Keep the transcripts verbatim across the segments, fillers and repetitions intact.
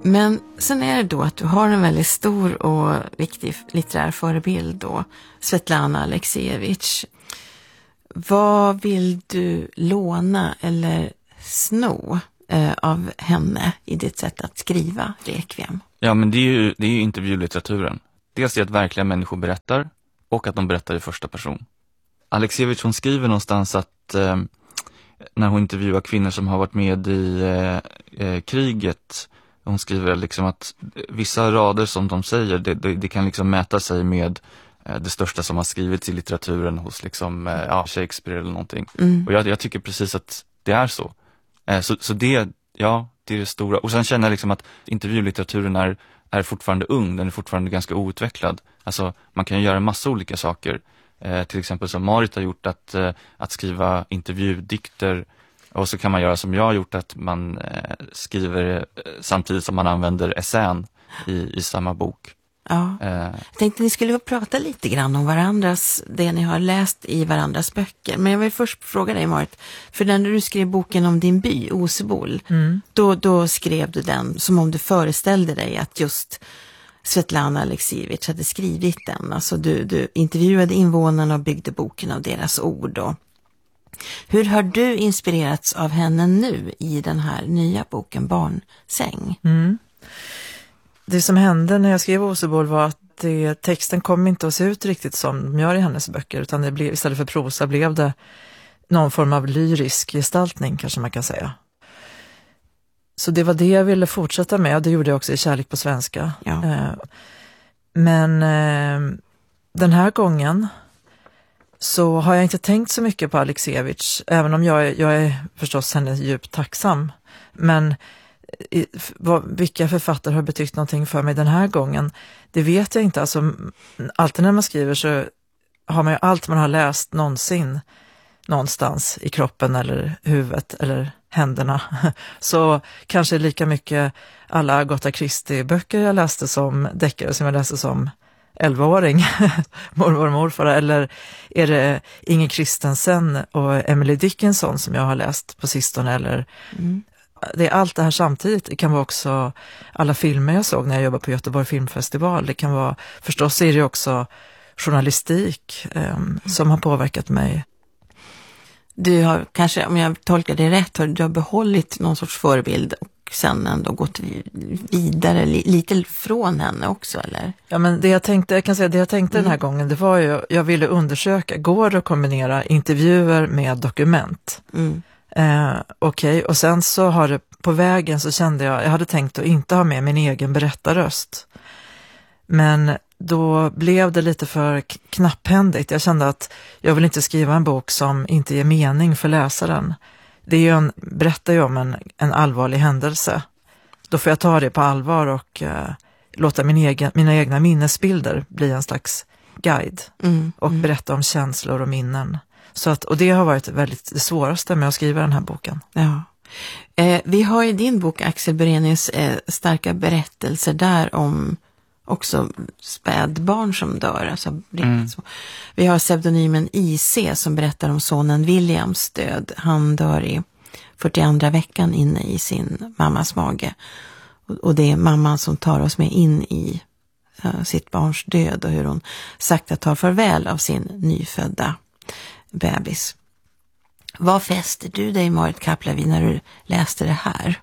Men sen är det då att du har en väldigt stor och viktig litterär förebild då, Svetlana Aleksijevitj. Vad vill du låna eller sno eh, av henne i ditt sätt att skriva Rekviem? Ja, men det är ju, det är ju intervjulitteraturen. Dels är att verkliga människor berättar och att de berättar i första person. Aleksijevitj, hon skriver någonstans att eh, när hon intervjuar kvinnor som har varit med i eh, eh, kriget, hon skriver liksom att vissa rader som de säger, det, det, det kan liksom mäta sig med eh, det största som har skrivits i litteraturen hos liksom, eh, ja, Shakespeare eller någonting. Mm. Och jag, jag tycker precis att det är så. Eh, så. Så det, ja, det är det stora. Och sen känner jag liksom att intervjulitteraturen är, är fortfarande ung, den är fortfarande ganska outvecklad. Alltså man kan ju göra en massa olika saker. Eh, till exempel som Marit har gjort, att, eh, att skriva intervjudikter. Och så kan man göra som jag har gjort, att man eh, skriver eh, samtidigt som man använder essän i, i samma bok. Ja. Eh. Jag tänkte att ni skulle prata lite grann om varandras, det ni har läst i varandras böcker. Men jag vill först fråga dig, Marit, för när du skrev boken om din by, Osebol, mm. då, då skrev du den som om du föreställde dig att just Svetlana Aleksijevitj hade skrivit den. Alltså du, du intervjuade invånarna och byggde boken av deras ord. Och hur har du inspirerats av henne nu i den här nya boken Barnsäng? Mm. Det som hände när jag skrev Osebol var att det, texten kom inte att se ut riktigt som de gör i hennes böcker, utan det blev, istället för prosa blev det någon form av lyrisk gestaltning, kanske man kan säga. Så det var det jag ville fortsätta med, och det gjorde jag också i Kärlek på svenska. Ja. Men den här gången så har jag inte tänkt så mycket på Aleksijevitj, även om jag är, jag är förstås henne djupt tacksam. Men i, vad, vilka författare har betytt någonting för mig den här gången, det vet jag inte. Alltså, alltid när man skriver så har man ju allt man har läst någonsin någonstans i kroppen eller huvudet eller händerna. Så kanske lika mycket alla Agatha Christie-böcker jag läste som deckare som jag läste som elvaåring, mormor och morfar, eller är det Inger Christensen och Emily Dickinson som jag har läst på sistone, eller mm. det är allt det här samtidigt. Det kan vara också alla filmer jag såg när jag jobbade på Göteborg Filmfestival. Det kan vara, förstås är det också journalistik um, mm. som har påverkat mig. Du har kanske, om jag tolkar det rätt, har du har behållit någon sorts förebild och sen ändå gått vidare lite från henne också, eller? Ja, men det jag tänkte, jag kan säga det jag tänkte mm. den här gången, det var ju, jag ville undersöka, går det att kombinera intervjuer med dokument? Mm. Eh, Okej, okay. Och sen så har det, på vägen så kände jag, jag hade tänkt att inte ha med min egen berättarröst. Men då blev det lite för knapphändigt. Jag kände att jag vill inte skriva en bok som inte ger mening för läsaren. Det är ju en, berättar ju om en, en allvarlig händelse. Då får jag ta det på allvar och eh, låta min egen, mina egna minnesbilder bli en slags guide. Mm, och mm. berätta om känslor och minnen. Så att, och det har varit väldigt det svåraste med att skriva den här boken. Ja. Eh, vi har i din bok, Axel Berenius, eh, starka berättelser där om också spädbarn som dör. Alltså, mm. så. Vi har pseudonymen I C som berättar om sonen Williams död. Han dör i fyrtioandra veckan inne i sin mammas mage. Och, och det är mamman som tar oss med in i uh, sitt barns död och hur hon sakta tar farväl av sin nyfödda bebis. Vad fäster du dig, Marit Kaplavi, när du läste det här?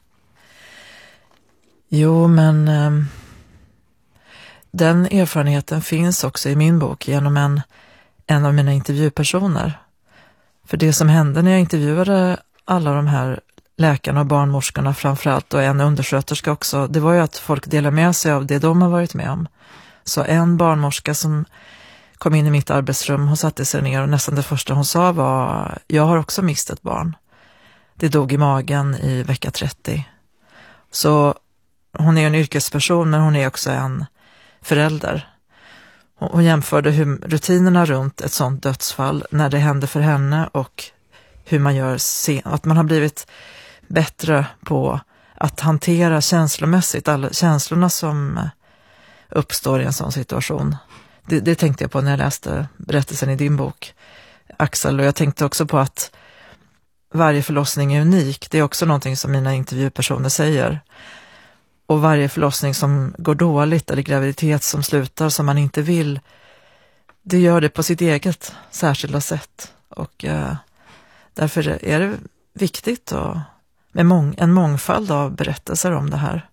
Jo, men um, den erfarenheten finns också i min bok genom en, en av mina intervjupersoner. För det som hände när jag intervjuade alla de här läkarna och barnmorskorna framförallt, och en undersköterska också, det var ju att folk delar med sig av det de har varit med om. Så en barnmorska som kom in i mitt arbetsrum, hon satte sig ner och nästan det första hon sa var: jag har också mist ett barn. Det dog i magen i vecka trettio. Så hon är en yrkesperson, men hon är också en förälder. Hon jämförde hur rutinerna runt ett sånt dödsfall när det hände för henne och hur man gör sen, att man har blivit bättre på att hantera känslomässigt alla känslorna som uppstår i en sån situation. Det, det tänkte jag på när jag läste berättelsen i din bok, Axel, och jag tänkte också på att varje förlossning är unik. Det är också någonting som mina intervjupersoner säger. Och varje förlossning som går dåligt eller graviditet som slutar som man inte vill, det gör det på sitt eget särskilda sätt. Och eh, därför är det viktigt och med mång- en mångfald av berättelser om det här.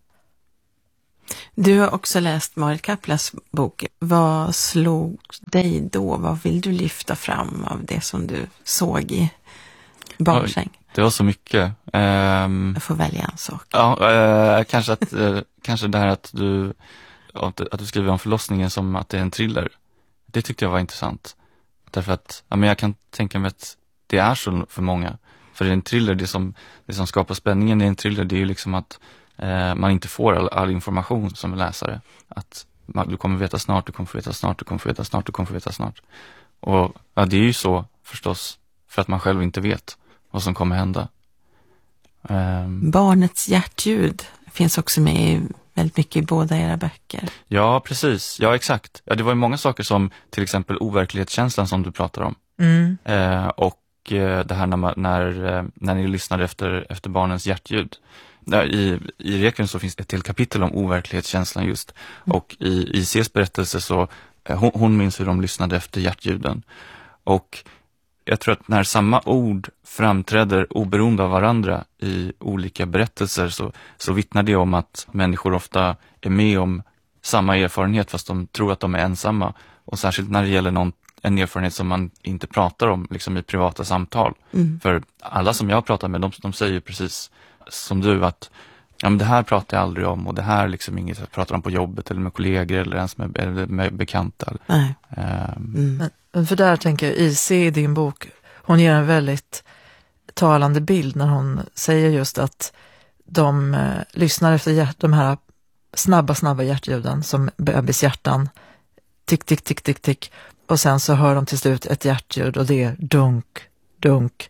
Du har också läst Marit Kaplas bok. Vad slog dig då? Vad vill du lyfta fram av det som du såg i barnsäng? Oj, det var så mycket. Um, Jag får välja en sak. Ja, uh, kanske, att, uh, kanske det här att du, att, att du skriver om förlossningen som att det är en thriller. Det tyckte jag var intressant. Därför att ja, men jag kan tänka mig att det är så för många. För det är en thriller, det som, det som skapar spänningen i en thriller, det är ju liksom att eh, man inte får all, all information som läsare. Att man, du kommer veta snart, du kommer få veta snart, du kommer få veta snart, du kommer få veta snart. Och ja, det är ju så förstås, för att man själv inte vet vad som kommer hända. Um, Barnets hjärtljud finns också med i, väldigt mycket i båda era böcker. Ja, precis. Ja, exakt. Ja, det var ju många saker som till exempel overklighetskänslan som du pratar om. Mm. Eh, och det här när, man, när, när ni lyssnade efter, efter barnens hjärtljud. Där i, I Requiem så finns ett till kapitel om overklighetskänslan just. Mm. Och i I C:s berättelse så, hon, hon minns hur de lyssnade efter hjärtljuden. Och jag tror att när samma ord framträder oberoende av varandra i olika berättelser så, så vittnar det om att människor ofta är med om samma erfarenhet fast de tror att de är ensamma. Och särskilt när det gäller någon en erfarenhet som man inte pratar om liksom i privata samtal. Mm. För alla som jag pratar med, de, de säger precis som du att ja, men det här pratar jag aldrig om och det här liksom inget jag pratar om på jobbet eller med kollegor eller ens med, eller med bekanta. Nej. Um. Mm. Men för där tänker jag, I C i din bok, hon ger en väldigt talande bild när hon säger just att de eh, lyssnar efter hjärt, de här snabba, snabba hjärtljuden som bebis hjärtan tick, tick, tick, tick, tick. Och sen så hör de till slut ett hjärtljud och det är dunk, dunk.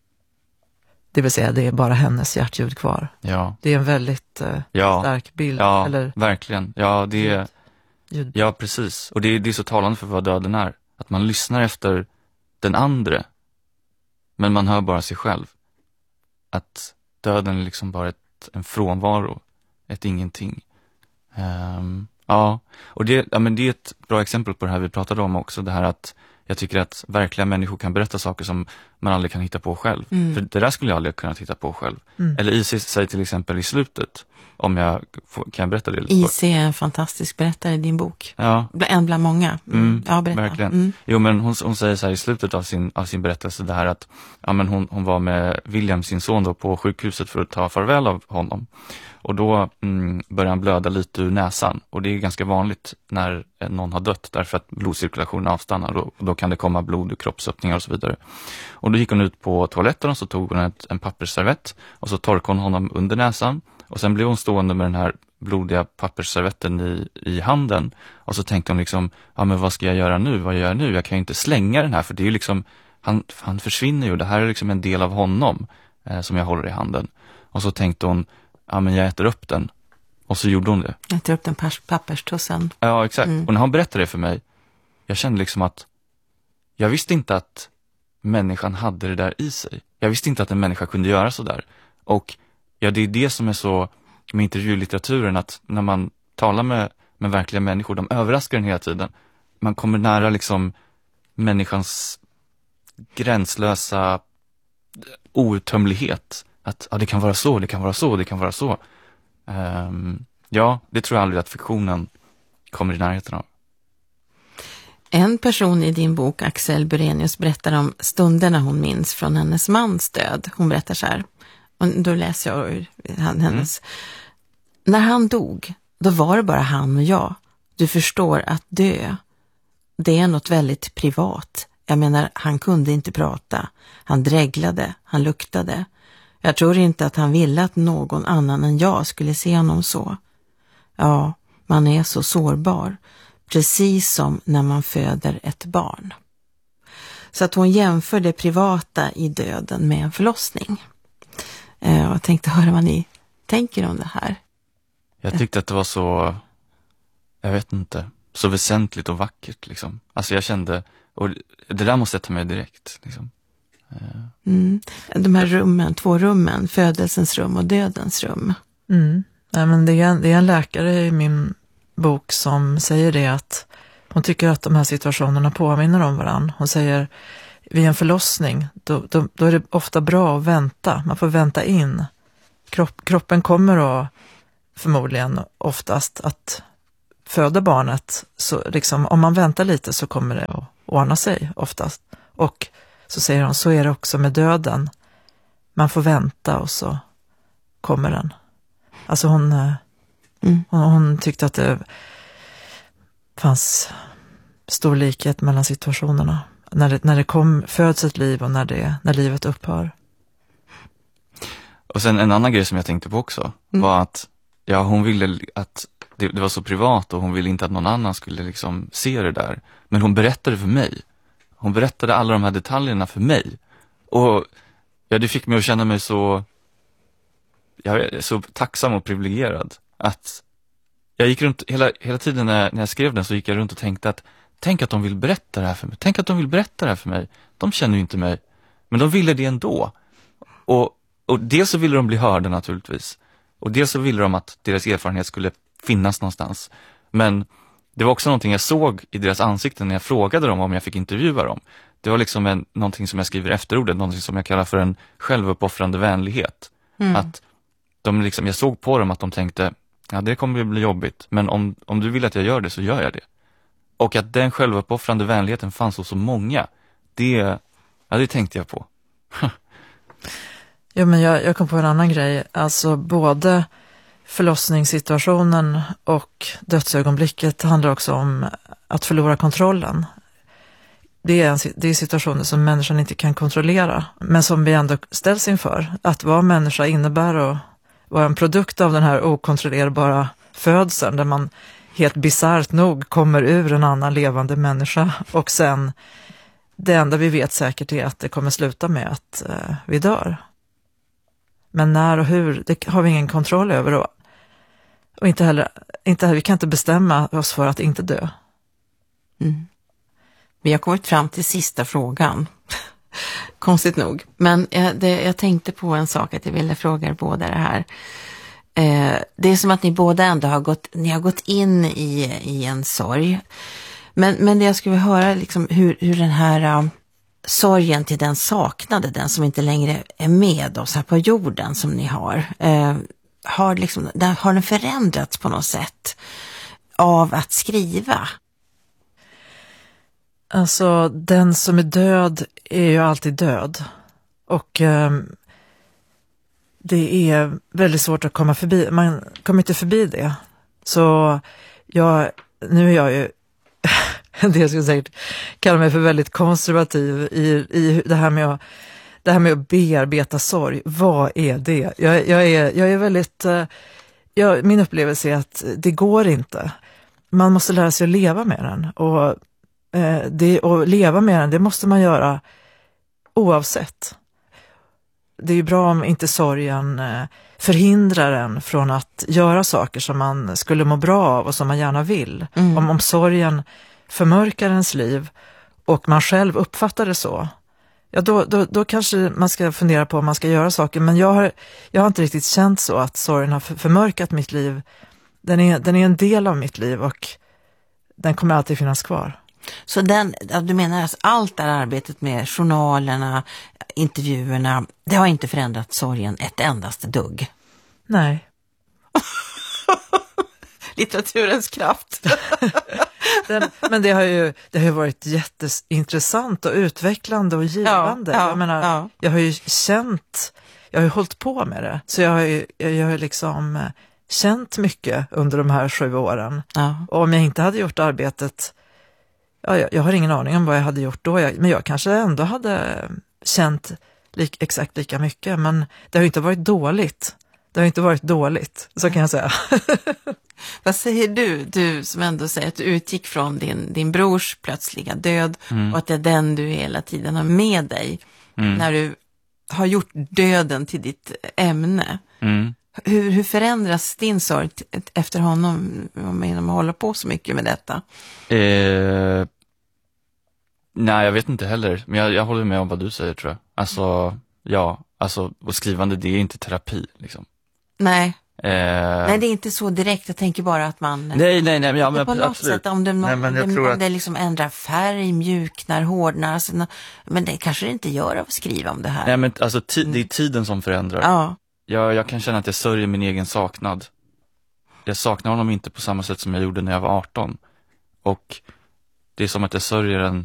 Det vill säga det är bara hennes hjärtljud kvar. Ja. Det är en väldigt eh, ja. stark bild. Ja, eller verkligen. Ja, det är, ljud. ja, precis. Och det är, det är så talande för vad döden är. Att man lyssnar efter den andra, men man hör bara sig själv. Att döden är liksom bara ett, en frånvaro, ett ingenting. Um, Ja, och det, ja, men det är ett bra exempel på det här vi pratade om också. Det här att jag tycker att verkliga människor kan berätta saker som man aldrig kan hitta på själv. Mm. För det där skulle jag aldrig kunna hitta på själv. Mm. Eller I C säger till exempel i slutet, om jag får, kan jag berätta det lite? I C är en fantastisk berättare i din bok. Ja. En bland många. Mm. Mm, ja, berätta. Verkligen. Mm. Jo, men hon, hon säger så här i slutet av sin, av sin berättelse det här att ja, men hon, hon var med William, sin son, då, på sjukhuset för att ta farväl av honom. Och då mm, börjar han blöda lite ur näsan. Och det är ganska vanligt när någon har dött därför att blodcirkulationen avstannar. Och då kan det komma blod ur kroppsöppningar och så vidare. Och då gick hon ut på toaletten och så tog hon ett, en pappersservett. Och så torkade hon honom under näsan. Och sen blev hon stående med den här blodiga pappersservetten i, i handen. Och så tänkte hon liksom, ja men vad ska jag göra nu? Vad gör jag nu? Jag kan ju inte slänga den här för det är ju liksom, han, han försvinner ju. Det här är liksom en del av honom eh, som jag håller i handen. Och så tänkte hon, ja men jag äter upp den. Och så gjorde hon det. Jag äter upp den papperstussen. Ja, exakt. Mm. Och när han berättade det för mig, jag kände liksom att jag visste inte att människan hade det där i sig. Jag visste inte att en människa kunde göra så där. Och ja, det är det som är så med intervjulitteraturen, att när man talar med, med verkliga människor, de överraskar den hela tiden. Man kommer nära liksom människans gränslösa outtömlighet. Att ja, det kan vara så, det kan vara så, det kan vara så. Um, ja, det tror jag aldrig att fiktionen kommer i närheten av. En person i din bok, Axel Burenius, berättar om stunderna hon minns från hennes mans död. Hon berättar så här, och då läser jag ur hennes. Mm. När han dog, då var det bara han och jag. Du förstår att dö, det är något väldigt privat. Jag menar, han kunde inte prata. Han dreglade, han luktade. Jag tror inte att han ville att någon annan än jag skulle se honom så. Ja, man är så sårbar. Precis som när man föder ett barn. Så att hon jämför det privata i döden med en förlossning. Eh, och jag tänkte höra vad ni tänker om det här. Jag tyckte att det var så, jag vet inte, så väsentligt och vackert liksom. Alltså jag kände, och det där måste jag ta med direkt liksom. Mm. De här rummen, två rummen, födelsens rum och dödens rum. Mm. Nej, men det är, en, det är en läkare i min bok som säger det, att hon tycker att de här situationerna påminner om varann. Hon säger, vid en förlossning, då, då, då är det ofta bra att vänta. Man får vänta in. Kropp, kroppen kommer då förmodligen oftast att föda barnet. Så liksom, om man väntar lite så kommer det att ordna sig oftast. Och så säger hon, så är det också med döden. Man får vänta och så kommer den. Alltså hon, mm. hon, hon tyckte att det fanns stor likhet mellan situationerna. När det, när det kom, föds ett liv och när, det, när livet upphör. Och sen en annan grej som jag tänkte på också mm. var att ja, hon ville att det, det var så privat och hon ville inte att någon annan skulle liksom se det där. Men hon berättade för mig. Hon berättade alla de här detaljerna för mig. Och ja, det fick mig att känna mig så, jag är så tacksam och privilegierad. Att jag gick runt, hela, hela tiden när, när jag skrev den så gick jag runt och tänkte att tänk att de vill berätta det här för mig. Tänk att de vill berätta det här för mig. De känner ju inte mig. Men de ville det ändå. Och, och dels så ville de bli hörda naturligtvis. Och dels så ville de att deras erfarenhet skulle finnas någonstans. Men det var också någonting jag såg i deras ansikten när jag frågade dem om jag fick intervjua dem. Det var liksom en, någonting som jag skriver efterordet, någonting som jag kallar för en självuppoffrande vänlighet. Mm. Att de liksom, jag såg på dem att de tänkte, ja det kommer att bli jobbigt, men om, om du vill att jag gör det så gör jag det. Och att den självuppoffrande vänligheten fanns hos så många, det, ja, det tänkte jag på. Jo, men jag, jag kom på en annan grej. Alltså både förlossningssituationen och dödsögonblicket handlar också om att förlora kontrollen. Det är, en, det är situationer som människan inte kan kontrollera, men som vi ändå ställs inför. Att vara människa innebär att vara en produkt av den här okontrollerbara födseln, där man helt bisarrt nog kommer ur en annan levande människa, och sen det enda vi vet säkert är att det kommer sluta med att eh, vi dör. Men när och hur, det har vi ingen kontroll över, och, och inte heller, inte heller, vi kan inte bestämma oss för att inte dö. Mm. Vi har kommit fram till sista frågan. Konstigt nog. Men jag, det, jag tänkte på en sak att jag ville fråga er båda det här. Eh, det är som att ni båda ändå har gått, ni har gått in i, i en sorg. Men, men det jag skulle höra liksom hur, hur den här uh, sorgen till den saknade, den som inte längre är med oss här på jorden som ni har. Eh, har, liksom, den, har den förändrats på något sätt av att skriva? Alltså, den som är död är ju alltid död. Och eh, det är väldigt svårt att komma förbi. Man kommer inte förbi det. Så jag, nu är jag ju, det skulle säkert kalla mig för väldigt konservativ i, i det här med att, det här med att bearbeta sorg. Vad är det? Jag, jag, är, jag är väldigt, eh, jag, min upplevelse är att det går inte. Man måste lära sig att leva med den. Och Eh, det, och leva med den, det måste man göra oavsett. Det är ju bra om inte sorgen eh, förhindrar en från att göra saker som man skulle må bra av och som man gärna vill. Mm. Om, om sorgen förmörkar ens liv och man själv uppfattar det så, ja då, då, då kanske man ska fundera på om man ska göra saker. Men jag har, jag har inte riktigt känt så att sorgen har förmörkat mitt liv. Den är, den är en del av mitt liv och den kommer alltid finnas kvar. Så den, du menar att allt det här arbetet med journalerna, intervjuerna, det har inte förändrat sorgen ett endaste dugg? Nej. Litteraturens kraft. den, men det har ju det har ju varit jätteintressant och utvecklande och givande. Ja, ja, jag menar, ja. jag har ju känt, jag har ju hållit på med det. Så jag har ju, jag har ju liksom känt mycket under de här sju åren. Ja. Och om jag inte hade gjort arbetet, ja, jag, jag har ingen aning om vad jag hade gjort då. Jag, men jag kanske ändå hade känt lik, exakt lika mycket. Men det har ju inte varit dåligt. Det har inte varit dåligt, så kan jag säga. Vad säger du, du som ändå säger att du utgick från din, din brors plötsliga död mm. och att det är den du hela tiden har med dig mm. när du har gjort döden till ditt ämne. Mm. Hur, hur förändras din sorg efter honom om man håller på så mycket med detta? Eh, nej, jag vet inte heller. Men jag, jag håller med om vad du säger, tror jag. Alltså, ja, alltså, och skrivande, det är inte terapi, liksom. Nej. Nej, det är inte så direkt. Jag tänker bara att man... Nej, nej, nej. Ja, men på något absolut. sätt, om det, nej, men jag om, tror om att... det liksom ändrar färg, mjuknar, hårdnar. Alltså, men det kanske det inte gör av att skriva om det här. Nej, men alltså, ti- det är tiden som förändrar. Ja. Jag, jag kan känna att jag sörjer min egen saknad. Jag saknar honom inte på samma sätt som jag gjorde när jag var arton. Och det är som att jag sörjer en